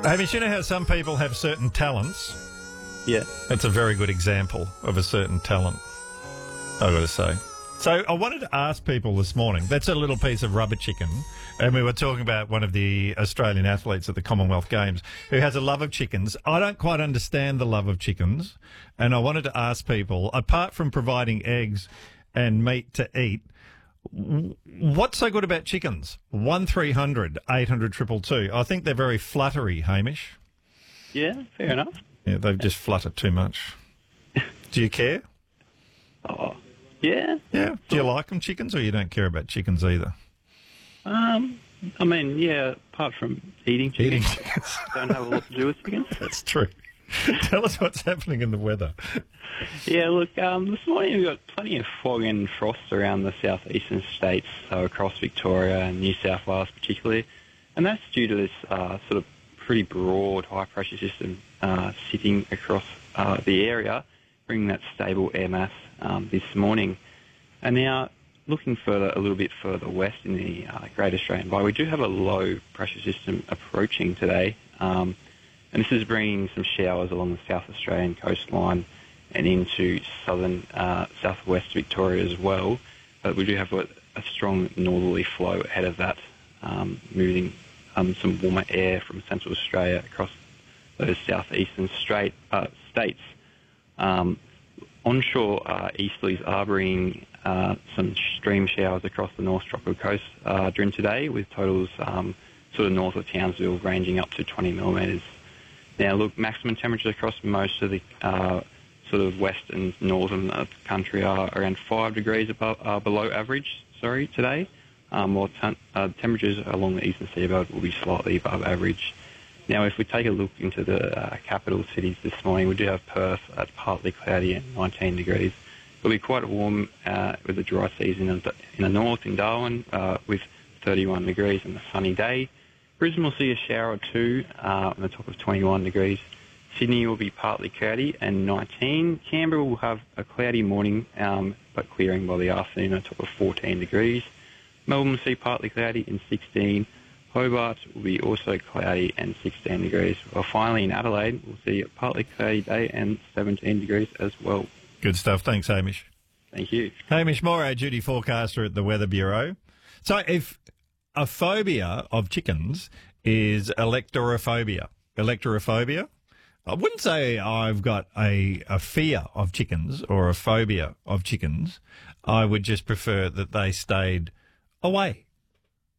Hamish, you know how some people have certain talents? Yeah. That's a very good example of a certain talent, I've got to say. So I wanted to ask people this morning, that's a little piece of rubber chicken, and we were talking about one of the Australian athletes at the Commonwealth Games who has a love of chickens. I don't quite understand the love of chickens, and I wanted to ask people, apart from providing eggs and meat to eat, what's so good about chickens? 1300 800 222. I think they're very fluttery, Hamish. Yeah, fair enough. Yeah, they've just fluttered too much. Do you care? Oh, yeah. Yeah. Do you like them, chickens, or you don't care about chickens either? I mean, yeah, apart from eating chickens. Don't have a lot to do with chickens. That's true. Tell us what's happening in the weather. Yeah, look, this morning we've got plenty of fog and frost around the southeastern states, so across Victoria and New South Wales particularly, and that's due to this sort of pretty broad high-pressure system sitting across the area, bringing that stable air mass this morning. And now, looking a little bit further west in the Great Australian Bight, we do have a low-pressure system approaching today, and this is bringing some showers along the South Australian coastline and into southern southwest Victoria as well. But we do have a strong northerly flow ahead of that, moving some warmer air from Central Australia across those southeastern states. Onshore easterlies are bringing some stream showers across the North Tropical Coast during today, with totals sort of north of Townsville ranging up to 20 millimetres. Now, look, maximum temperatures across most of the sort of west and northern of the country are around 5 degrees below average, today, while temperatures along the eastern seaboard will be slightly above average. Now, if we take a look into the capital cities this morning, we do have Perth at partly cloudy and 19 degrees. It'll be quite warm with a dry season in the north, in Darwin, with 31 degrees and a sunny day. Brisbane will see a shower or two on the top of 21 degrees. Sydney will be partly cloudy and 19. Canberra will have a cloudy morning, but clearing by the afternoon on top of 14 degrees. Melbourne will see partly cloudy and 16. Hobart will be also cloudy and 16 degrees. While finally in Adelaide, we'll see a partly cloudy day and 17 degrees as well. Good stuff. Thanks, Hamish. Thank you. Hamish Moore, our duty forecaster at the Weather Bureau. So if a phobia of chickens is electorophobia, I wouldn't say I've got a fear of chickens or a phobia of chickens. I would just prefer that they stayed away